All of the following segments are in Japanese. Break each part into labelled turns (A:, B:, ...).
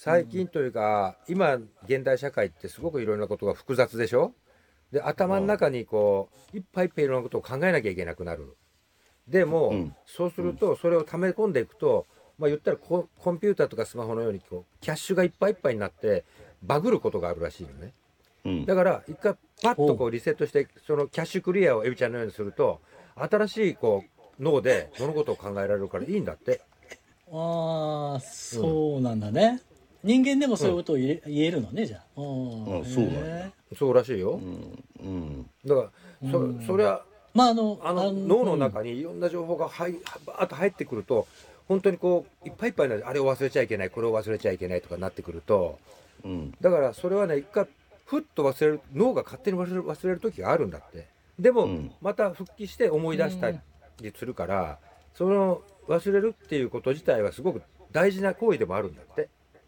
A: 最近というか、今現代社会ってすごくいろんなことが複雑でしょ。で頭の中にこういっぱいいっぱいいろんなことを考えなきゃいけなくなる。でも、そうするとそれを溜め込んでいくと、言ったらコンピューターとかスマホのようにこうキャッシュがいっぱいいっぱいになってバグることがあるらしいのね。だから一回パッとこうリセットしてそのキャッシュクリアをエビちゃんのようにすると新しいこう脳で物事を考えられるからいいんだって。
B: ああ、そうなんだね。人間でもそういうことを言えるのね、じゃあ。
C: そうなんだ。
A: そうらしいよ。だからそれは脳の中にいろんな情報がバーッと入ってくると本当にこういっぱいいっぱいになる。あれを忘れちゃいけない、これを忘れちゃいけないとかなってくると、だからそれはね、一回ふっと忘れる、脳が勝手に忘れる時があるんだって。でも、また復帰して思い出したりするから、その忘れるっていうこと自体はすごく大事な行為でもあるんだって。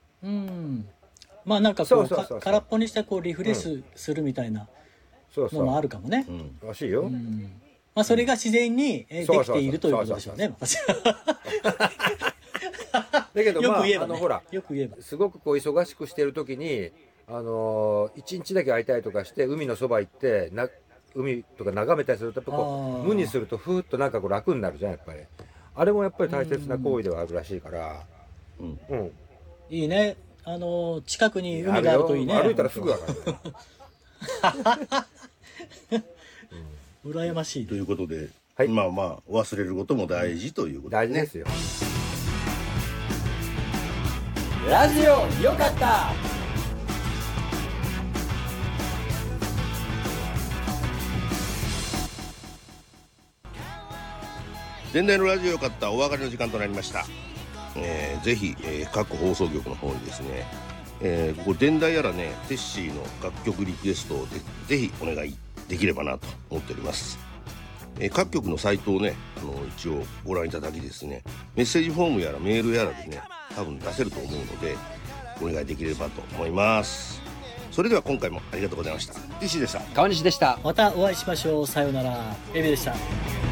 B: なんかこう空っぽにしてこうリフレッシュするみたいなのもあるかもね。
A: らしいよ。
B: それが自然にできているということでしょうね。
A: だけどほら、
B: よく言えば
A: すごくこう忙しくしてる時に一日だけ会いたいとかして海のそば行って海とか眺めたりするとやっぱこう無にするとふーっとなんかこう楽になるじゃん、やっぱり。あれもやっぱり大切な行為ではあるらしいから。
B: いいね。近くに海があるといいね。
A: 歩いたらすぐだからね。
B: 羨ましい
C: ということで、忘れることも大事ということ
A: 大事ですよ。
D: ラジオよかった。
C: 電台のラジオよかったお別れの時間となりました。ぜひ、各放送局の方にですね、ここ電台やらねテッシーの楽曲リクエストをぜひお願いできればなと思っております。各局のサイトをね一応ご覧いただきですね、メッセージフォームやらメールやらでね多分出せると思うのでお願いできればと思います。それでは今回もありがとうございました。テッシーでした。
D: 川西でした。
B: またお会いしましょう。さようなら。エビでした。